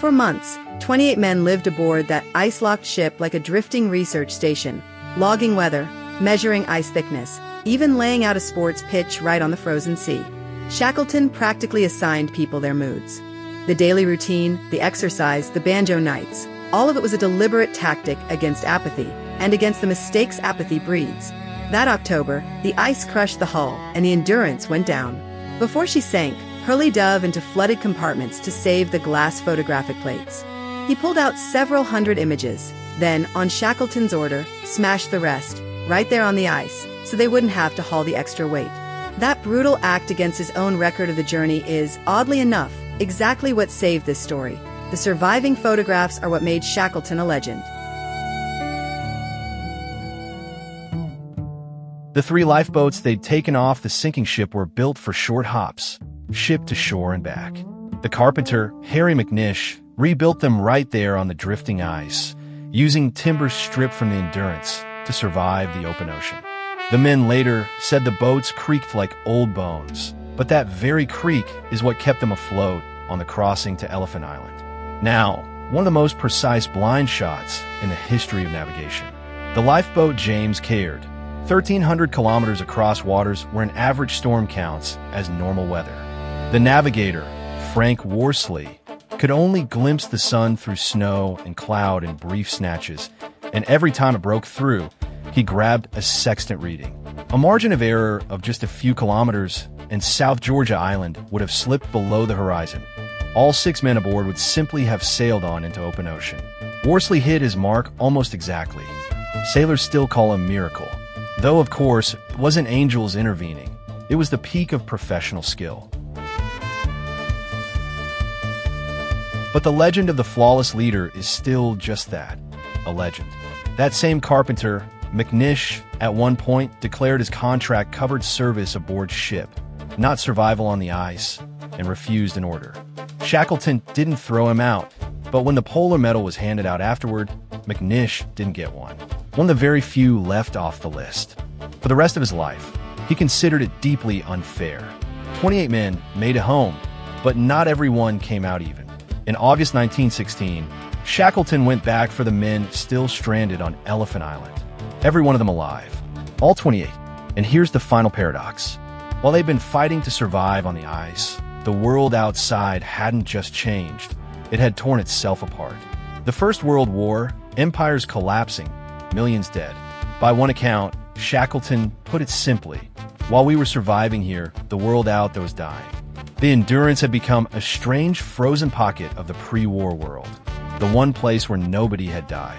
For months, 28 men lived aboard that ice-locked ship like a drifting research station, logging weather, measuring ice thickness, even laying out a sports pitch right on the frozen sea. Shackleton practically assigned people their moods. The daily routine, the exercise, the banjo nights, all of it was a deliberate tactic against apathy, and against the mistakes apathy breeds. That October, the ice crushed the hull, and the Endurance went down. Before she sank, Hurley dove into flooded compartments to save the glass photographic plates. He pulled out several hundred images, then, on Shackleton's order, smashed the rest, right there on the ice, so they wouldn't have to haul the extra weight. That brutal act against his own record of the journey is, oddly enough, exactly what saved this story. The surviving photographs are what made Shackleton a legend. The 3 lifeboats they'd taken off the sinking ship were built for short hops, shipped to shore and back. The carpenter, Harry McNish, rebuilt them right there on the drifting ice, using timber stripped from the Endurance to survive the open ocean. The men later said the boats creaked like old bones, but that very creak is what kept them afloat on the crossing to Elephant Island. Now, one of the most precise blind shots in the history of navigation. The lifeboat James Caird, 1,300 kilometers across waters where an average storm counts as normal weather. The navigator, Frank Worsley, could only glimpse the sun through snow and cloud in brief snatches, and every time it broke through, he grabbed a sextant reading. A margin of error of just a few kilometers, and South Georgia Island would have slipped below the horizon. All 6 men aboard would simply have sailed on into open ocean. Worsley hit his mark almost exactly. Sailors still call him Miracle. Though, of course, it wasn't angels intervening. It was the peak of professional skill. But the legend of the flawless leader is still just that, a legend. That same carpenter, McNish, at one point declared his contract covered service aboard ship, not survival on the ice, and refused an order. Shackleton didn't throw him out, but when the Polar Medal was handed out afterward, McNish didn't get one. One of the very few left off the list. For the rest of his life, he considered it deeply unfair. 28 men made it home, but not everyone came out even. In August 1916, Shackleton went back for the men still stranded on Elephant Island. Every one of them alive. All 28. And here's the final paradox. While they'd been fighting to survive on the ice, the world outside hadn't just changed. It had torn itself apart. The First World War, empires collapsing, millions dead. By one account, Shackleton put it simply, while we were surviving here, the world out there was dying. The Endurance had become a strange frozen pocket of the pre-war world, the one place where nobody had died.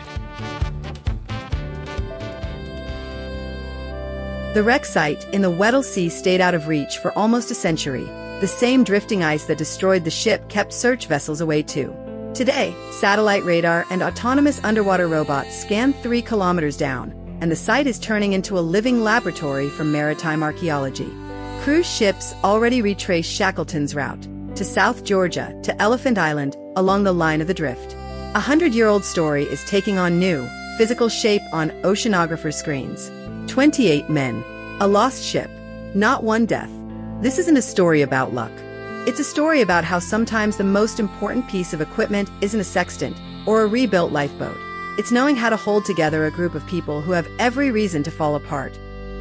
The wreck site in the Weddell Sea stayed out of reach for almost a century. The same drifting ice that destroyed the ship kept search vessels away too. Today, satellite radar and autonomous underwater robots scan 3 kilometers down, and the site is turning into a living laboratory for maritime archaeology. Cruise ships already retrace Shackleton's route to South Georgia, to Elephant Island, along the line of the drift. A 100-year-old story is taking on new, physical shape on oceanographer screens. 28 men, a lost ship, not one death. This isn't a story about luck. It's a story about how sometimes the most important piece of equipment isn't a sextant or a rebuilt lifeboat. It's knowing how to hold together a group of people who have every reason to fall apart.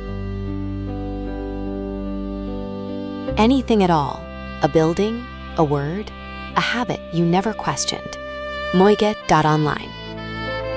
Anything at all. A building, a word, a habit you never questioned. Moiget.online